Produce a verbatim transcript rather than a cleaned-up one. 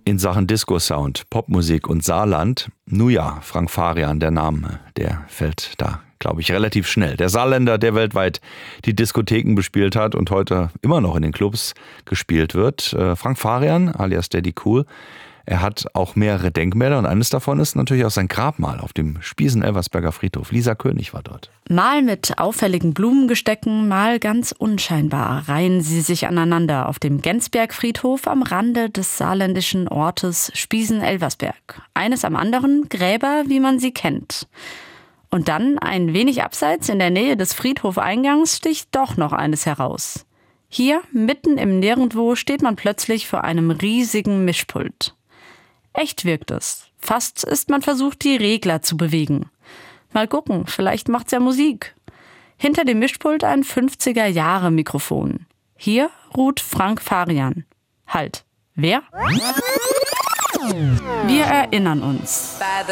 in Sachen Disco-Sound, Popmusik und Saarland. Nun ja, Frank Farian, der Name, der fällt da, glaube ich, relativ schnell. Der Saarländer, der weltweit die Diskotheken bespielt hat und heute immer noch in den Clubs gespielt wird. Frank Farian, alias Daddy Cool, er hat auch mehrere Denkmäler und eines davon ist natürlich auch sein Grabmal auf dem Spiesen-Elversberger Friedhof. Lisa König war dort. Mal mit auffälligen Blumengestecken, mal ganz unscheinbar reihen sie sich aneinander auf dem Gensberg-Friedhof am Rande des saarländischen Ortes Spiesen-Elversberg. Eines am anderen Gräber, wie man sie kennt. Und dann, ein wenig abseits in der Nähe des Friedhofeingangs, sticht doch noch eines heraus. Hier, mitten im Nirgendwo, steht man plötzlich vor einem riesigen Mischpult. Echt wirkt es. Fast ist man versucht, die Regler zu bewegen. Mal gucken, vielleicht macht's ja Musik. Hinter dem Mischpult ein fünfziger-Jahre-Mikrofon. Hier ruht Frank Farian. Halt, wer? Wir erinnern uns.